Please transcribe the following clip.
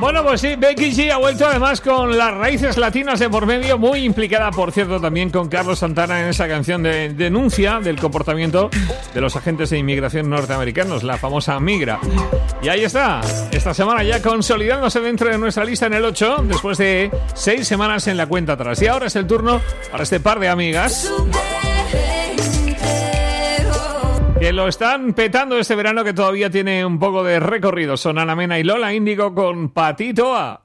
Bueno, pues sí, Becky G ha vuelto además con las raíces latinas de por medio, muy implicada, por cierto, también con Carlos Santana en esa canción de denuncia del comportamiento de los agentes de inmigración norteamericanos, la famosa Migra. Y ahí está, esta semana ya consolidándose dentro de nuestra lista en el 8, después de 6 semanas en la cuenta atrás. Y ahora es el turno para este par de amigas que lo están petando este verano, que todavía tiene un poco de recorrido. Son Ana Mena y Lola Índigo con Patitoa.